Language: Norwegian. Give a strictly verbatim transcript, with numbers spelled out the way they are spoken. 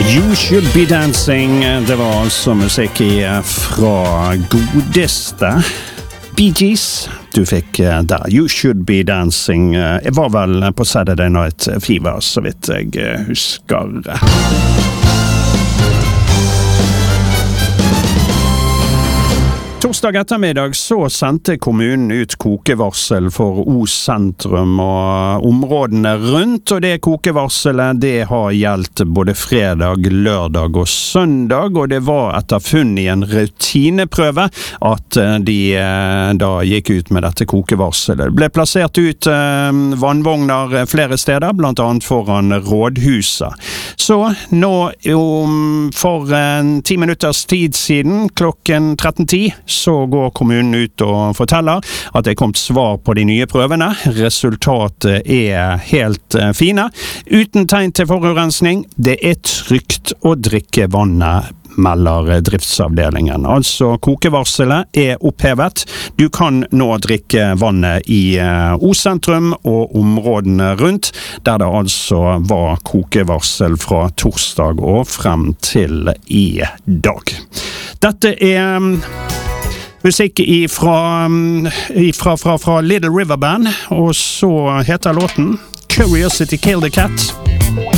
You Should Be Dancing. Det var altså musikk fra godeste Bee Gees. Du fikk der You Should Be Dancing. Jeg var vel på Saturday Night Fever, så vidt jeg husker. Torsdag ettermiddag så sendte kommunen ut kokevarsel for Os sentrum og områdene rundt, og det kokevarselet det har gjeldt både fredag, lørdag og søndag, og det var etter funn i en rutineprøve at de da gikk ut med dette kokevarselet. Det ble plassert ut vannvogner flere steder, blant annet foran rådhuset. Så nå om for en ti minutters tid siden, klokken tretten ti, så går kommunen ut og forteller at det er kommet svar på de nye prøvene. Resultatet er helt fine. Uten tegn til forurensning. Det er trygt å drikke vannet, melder driftsavdelingen. Altså, kokevarselet er opphevet. Du kan nå drikke vannet i Os sentrum og områdene rundt, der det altså var kokevarsel fra torsdag og frem til i dag. Dette er musikk ifra, ifra, fra, fra Little River Band, og så heter låten Curiosity Killed the Cat.